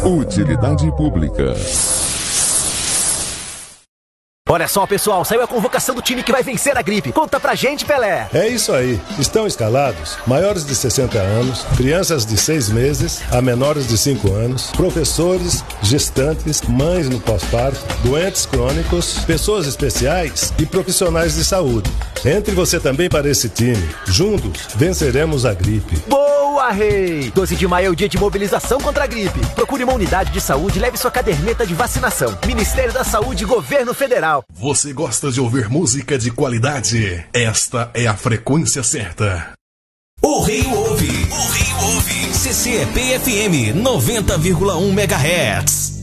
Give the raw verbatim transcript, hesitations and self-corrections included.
Utilidade pública. Olha só, pessoal, saiu a convocação do time que vai vencer a gripe. Conta pra gente, Pelé. É isso aí. Estão escalados maiores de sessenta anos, crianças de seis meses a menores de cinco anos, professores, gestantes, mães no pós-parto, doentes crônicos, pessoas especiais e profissionais de saúde. Entre você também para esse time. Juntos, venceremos a gripe. Boa, rei! doze de maio é o dia de mobilização contra a gripe. Procure uma unidade de saúde e leve sua caderneta de vacinação. Ministério da Saúde e Governo Federal. Você gosta de ouvir música de qualidade? Esta é a frequência certa. O Rio ouve. O Rio ouve. C C E P F M noventa vírgula um megahertz.